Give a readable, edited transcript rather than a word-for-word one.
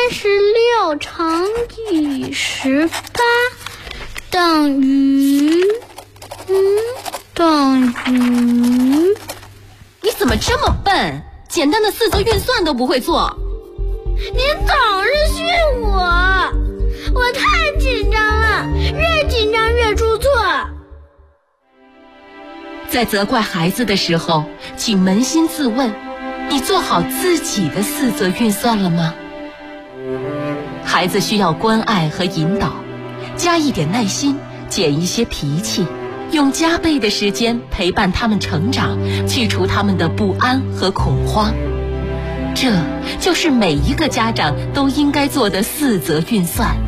36乘以18等于你怎么这么笨？简单的四则运算都不会做。 您总是训我太紧张了，越紧张越出错。 在责怪孩子的时候，请扪心自问，你做好自己的四则运算了吗？孩子需要关爱和引导，加一点耐心，减一些脾气，用加倍的时间陪伴他们成长，去除他们的不安和恐慌。这就是每一个家长都应该做的四则运算。